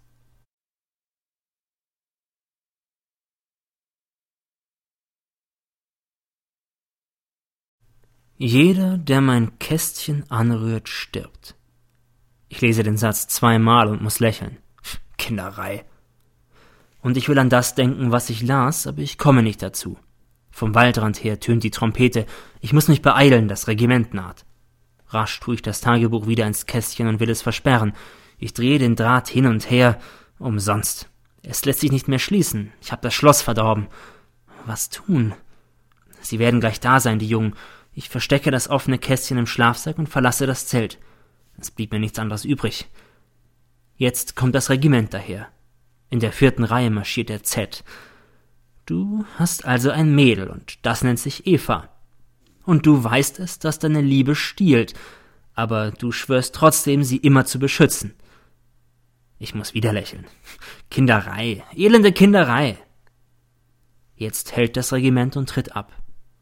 Jeder, der mein Kästchen anrührt, stirbt. Ich lese den Satz 2-mal und muss lächeln. Kinderei. Und ich will an das denken, was ich las, aber ich komme nicht dazu. Vom Waldrand her tönt die Trompete. Ich muss mich beeilen, das Regiment naht. Rasch tue ich das Tagebuch wieder ins Kästchen und will es versperren. Ich drehe den Draht hin und her. Umsonst. Es lässt sich nicht mehr schließen. Ich habe das Schloss verdorben. Was tun? Sie werden gleich da sein, die Jungen. Ich verstecke das offene Kästchen im Schlafsack und verlasse das Zelt. Es blieb mir nichts anderes übrig. Jetzt kommt das Regiment daher. In der 4. Reihe marschiert der Z. Du hast also ein Mädel, und das nennt sich Eva. Und du weißt es, dass deine Liebe stiehlt, aber du schwörst trotzdem, sie immer zu beschützen. Ich muss wieder lächeln. Kinderei, elende Kinderei. Jetzt hält das Regiment und tritt ab.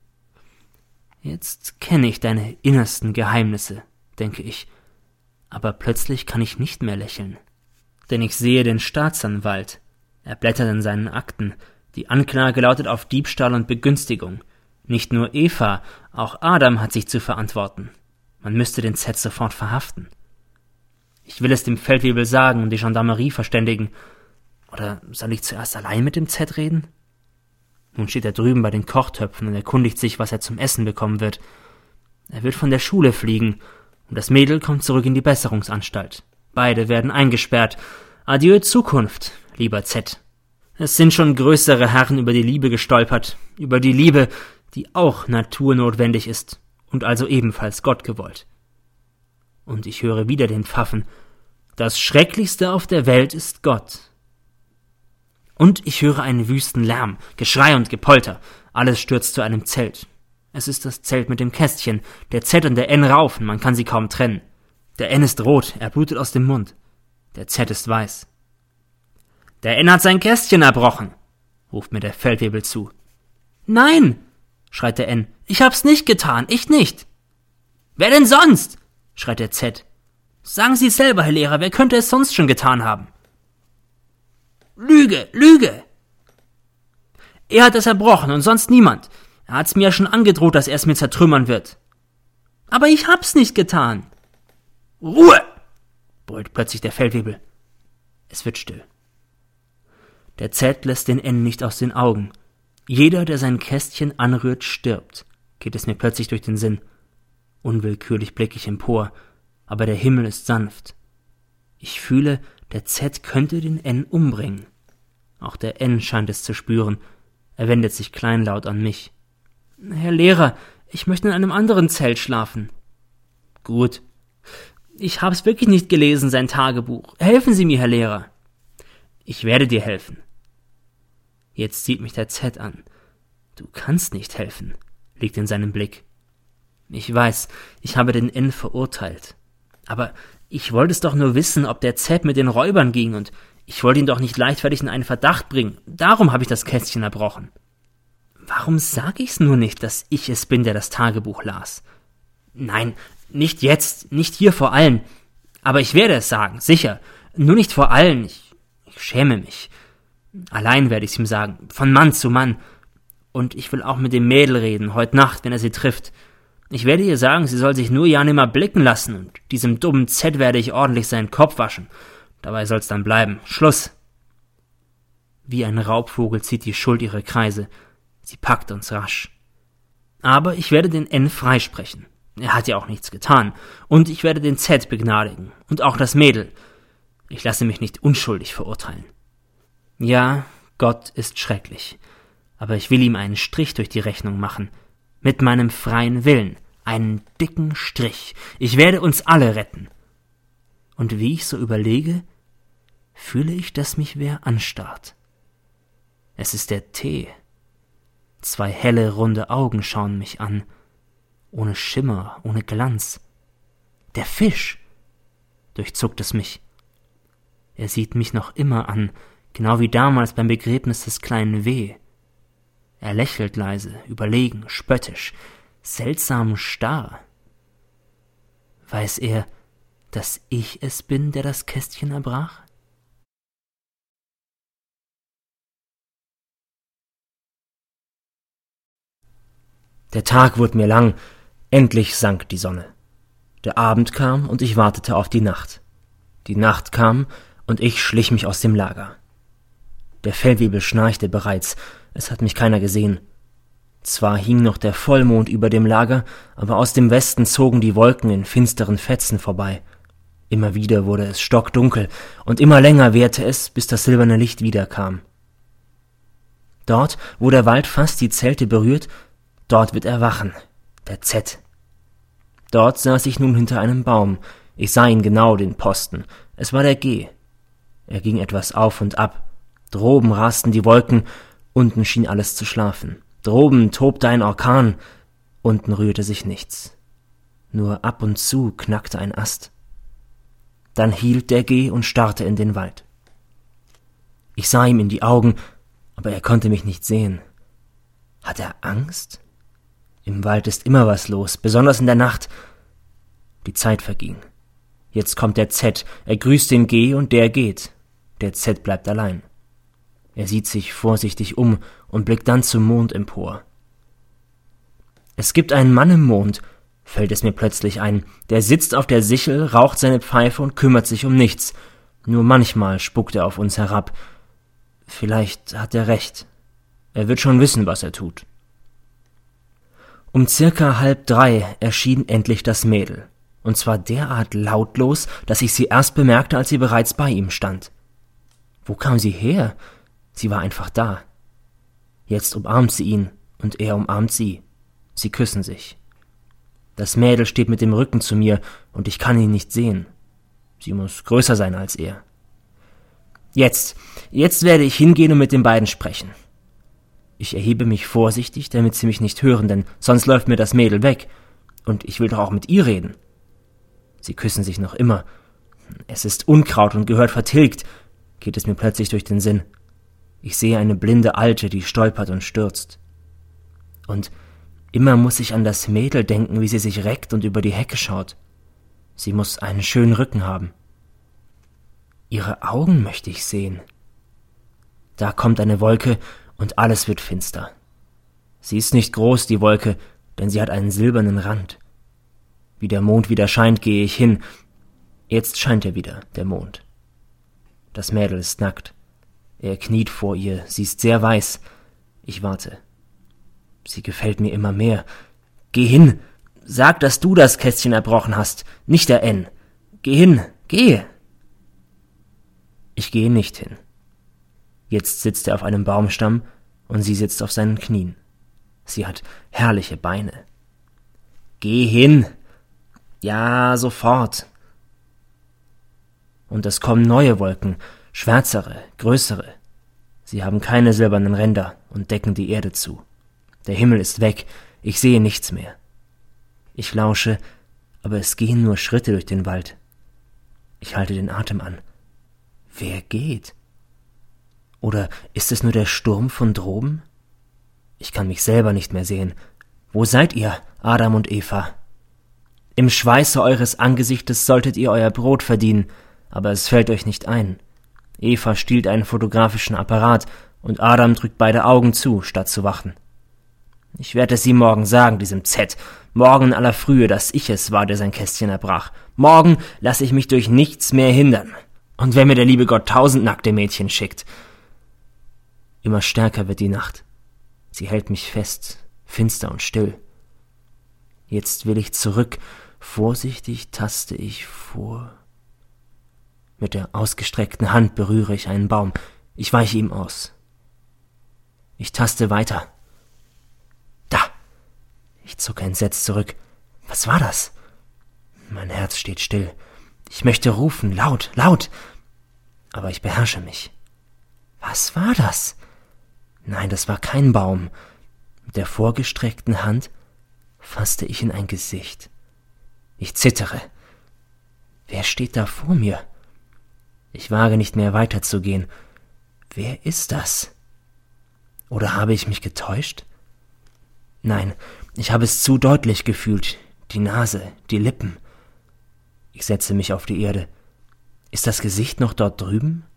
Jetzt kenne ich deine innersten Geheimnisse, denke ich, aber plötzlich kann ich nicht mehr lächeln. Denn ich sehe den Staatsanwalt. Er blättert in seinen Akten. Die Anklage lautet auf Diebstahl und Begünstigung. Nicht nur Eva, auch Adam hat sich zu verantworten. Man müsste den Z sofort verhaften. Ich will es dem Feldwebel sagen und die Gendarmerie verständigen. Oder soll ich zuerst allein mit dem Z reden? Nun steht er drüben bei den Kochtöpfen und erkundigt sich, was er zum Essen bekommen wird. Er wird von der Schule fliegen, und das Mädel kommt zurück in die Besserungsanstalt. Beide werden eingesperrt. Adieu Zukunft, lieber Z. Es sind schon größere Herren über die Liebe gestolpert, über die Liebe, die auch naturnotwendig ist und also ebenfalls Gott gewollt. Und ich höre wieder den Pfaffen. Das Schrecklichste auf der Welt ist Gott. Und ich höre einen wüsten Lärm, Geschrei und Gepolter. Alles stürzt zu einem Zelt. Es ist das Zelt mit dem Kästchen. Der Z und der N raufen, man kann sie kaum trennen. Der N ist rot, er blutet aus dem Mund. Der Z ist weiß. Der N hat sein Kästchen erbrochen, ruft mir der Feldwebel zu. Nein, schreit der N, ich hab's nicht getan, ich nicht. Wer denn sonst? Schreit der Z. Sagen Sie es selber, Herr Lehrer, wer könnte es sonst schon getan haben? Lüge, Lüge! Er hat es erbrochen und sonst niemand. Er hat's mir ja schon angedroht, dass er es mir zertrümmern wird. Aber ich hab's nicht getan. Ruhe! brüllt plötzlich der Feldwebel. Es wird still. Der Z lässt den N nicht aus den Augen. Jeder, der sein Kästchen anrührt, stirbt, geht es mir plötzlich durch den Sinn. Unwillkürlich blicke ich empor, aber der Himmel ist sanft. Ich fühle, der Z könnte den N umbringen. Auch der N scheint es zu spüren. Er wendet sich kleinlaut an mich. Herr Lehrer, ich möchte in einem anderen Zelt schlafen. Gut. Ich hab's wirklich nicht gelesen, sein Tagebuch. Helfen Sie mir, Herr Lehrer. Ich werde dir helfen. Jetzt sieht mich der Z an. Du kannst nicht helfen, liegt in seinem Blick. Ich weiß, ich habe den N verurteilt. Aber ich wollte es doch nur wissen, ob der Z mit den Räubern ging, und ich wollte ihn doch nicht leichtfertig in einen Verdacht bringen. Darum habe ich das Kästchen erbrochen. Warum sag ich's nur nicht, dass ich es bin, der das Tagebuch las? Nein, nicht jetzt, nicht hier vor allen. Aber ich werde es sagen, sicher. Nur nicht vor allen. Ich schäme mich. Allein werde ich's ihm sagen, von Mann zu Mann. Und ich will auch mit dem Mädel reden, heute Nacht, wenn er sie trifft. Ich werde ihr sagen, sie soll sich nur ja nimmer blicken lassen, und diesem dummen Z werde ich ordentlich seinen Kopf waschen. Dabei soll's dann bleiben. Schluss. Wie ein Raubvogel zieht die Schuld ihre Kreise. Sie packt uns rasch. Aber ich werde den N freisprechen. Er hat ja auch nichts getan. Und ich werde den Z begnadigen. Und auch das Mädel. Ich lasse mich nicht unschuldig verurteilen. Ja, Gott ist schrecklich. Aber ich will ihm einen Strich durch die Rechnung machen. Mit meinem freien Willen. Einen dicken Strich. Ich werde uns alle retten. Und wie ich so überlege, fühle ich, dass mich wer anstarrt. Es ist der Tee. 2 helle, runde Augen schauen mich an. Ohne Schimmer, ohne Glanz. Der Fisch! Durchzuckt es mich. Er sieht mich noch immer an, genau wie damals beim Begräbnis des kleinen W. Er lächelt leise, überlegen, spöttisch, seltsam starr. Weiß er, dass ich es bin, der das Kästchen erbrach? Der Tag wurde mir lang, endlich sank die Sonne. Der Abend kam und ich wartete auf die Nacht. Die Nacht kam und ich schlich mich aus dem Lager. Der Feldwebel schnarchte bereits, es hat mich keiner gesehen. Zwar hing noch der Vollmond über dem Lager, aber aus dem Westen zogen die Wolken in finsteren Fetzen vorbei. Immer wieder wurde es stockdunkel und immer länger währte es, bis das silberne Licht wiederkam. Dort, wo der Wald fast die Zelte berührt, dort wird er wachen, der Z. Dort saß ich nun hinter einem Baum. Ich sah ihn genau, den Posten. Es war der G. Er ging etwas auf und ab. Droben rasten die Wolken, unten schien alles zu schlafen. Droben tobte ein Orkan, unten rührte sich nichts. Nur ab und zu knackte ein Ast. Dann hielt der G und starrte in den Wald. Ich sah ihm in die Augen, aber er konnte mich nicht sehen. Hat er Angst? Im Wald ist immer was los, besonders in der Nacht. Die Zeit verging. Jetzt kommt der Z, er grüßt den G und der geht. Der Z bleibt allein. Er sieht sich vorsichtig um und blickt dann zum Mond empor. Es gibt einen Mann im Mond, fällt es mir plötzlich ein, der sitzt auf der Sichel, raucht seine Pfeife und kümmert sich um nichts. Nur manchmal spuckt er auf uns herab. Vielleicht hat er recht. Er wird schon wissen, was er tut. Um circa 2:30 erschien endlich das Mädel, und zwar derart lautlos, dass ich sie erst bemerkte, als sie bereits bei ihm stand. Wo kam sie her? Sie war einfach da. Jetzt umarmt sie ihn, und er umarmt sie. Sie küssen sich. Das Mädel steht mit dem Rücken zu mir, und ich kann ihn nicht sehen. Sie muss größer sein als er. Jetzt werde ich hingehen und mit den beiden sprechen. Ich erhebe mich vorsichtig, damit sie mich nicht hören, denn sonst läuft mir das Mädel weg. Und ich will doch auch mit ihr reden. Sie küssen sich noch immer. Es ist Unkraut und gehört vertilgt, geht es mir plötzlich durch den Sinn. Ich sehe eine blinde Alte, die stolpert und stürzt. Und immer muss ich an das Mädel denken, wie sie sich reckt und über die Hecke schaut. Sie muss einen schönen Rücken haben. Ihre Augen möchte ich sehen. Da kommt eine Wolke und alles wird finster. Sie ist nicht groß, die Wolke, denn sie hat einen silbernen Rand. Wie der Mond wieder scheint, gehe ich hin. Jetzt scheint er wieder, der Mond. Das Mädel ist nackt. Er kniet vor ihr, sie ist sehr weiß. Ich warte. Sie gefällt mir immer mehr. Geh hin! Sag, dass du das Kästchen erbrochen hast, nicht der N. Geh hin, geh! Ich gehe nicht hin. Jetzt sitzt er auf einem Baumstamm und sie sitzt auf seinen Knien. Sie hat herrliche Beine. Geh hin! Ja, sofort! Und es kommen neue Wolken, schwärzere, größere. Sie haben keine silbernen Ränder und decken die Erde zu. Der Himmel ist weg, ich sehe nichts mehr. Ich lausche, aber es gehen nur Schritte durch den Wald. Ich halte den Atem an. Wer geht? Oder ist es nur der Sturm von droben? Ich kann mich selber nicht mehr sehen. Wo seid ihr, Adam und Eva? Im Schweiße eures Angesichtes solltet ihr euer Brot verdienen, aber es fällt euch nicht ein. Eva stiehlt einen fotografischen Apparat und Adam drückt beide Augen zu, statt zu wachen. Ich werde es ihm morgen sagen, diesem Z, morgen in aller Frühe, dass ich es war, der sein Kästchen erbrach. Morgen lasse ich mich durch nichts mehr hindern. Und wenn mir der liebe Gott 1000 nackte Mädchen schickt. Immer stärker wird die Nacht. Sie hält mich fest, finster und still. Jetzt will ich zurück, vorsichtig taste ich vor. Mit der ausgestreckten Hand berühre ich einen Baum. Ich weiche ihm aus. Ich taste weiter. Da! Ich zucke entsetzt zurück. Was war das? Mein Herz steht still. Ich möchte rufen, laut, laut. Aber ich beherrsche mich. Was war das? Nein, das war kein Baum. Mit der vorgestreckten Hand fasste ich in ein Gesicht. Ich zittere. Wer steht da vor mir? Ich wage nicht mehr weiterzugehen. Wer ist das? Oder habe ich mich getäuscht? Nein, ich habe es zu deutlich gefühlt. Die Nase, die Lippen. Ich setze mich auf die Erde. Ist das Gesicht noch dort drüben?